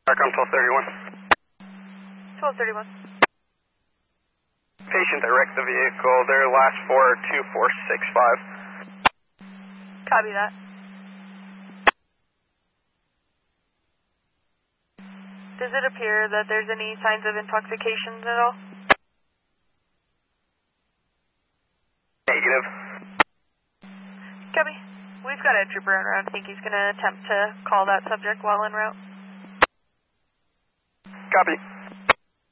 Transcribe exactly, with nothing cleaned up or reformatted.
Arcom twelve thirty-one. twelve thirty-one. Patient that wrecked the vehicle, their last four are two four six five. Copy that. Does it appear that there's any signs of intoxication at all? Negative. Copy. We've got a trooper en route. I think he's going to attempt to call that subject while en route. Copy.